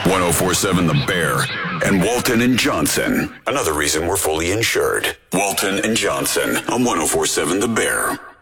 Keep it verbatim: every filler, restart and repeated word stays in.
ten forty-seven The Bear and Walton and Johnson. Another reason we're fully insured. Walton and Johnson on ten forty-seven The Bear.